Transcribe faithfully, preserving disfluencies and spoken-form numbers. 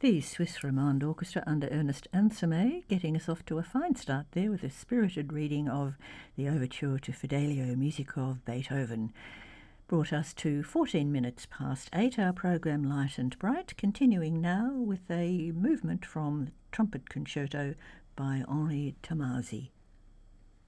The Swiss Romande Orchestra under Ernest Ansermet, getting us off to a fine start there with a spirited reading of the overture to Fidelio Music of Beethoven. Brought us to fourteen minutes past eight, our programme Light and Bright, continuing now with a movement from the Trumpet Concerto by Henri Tomasi.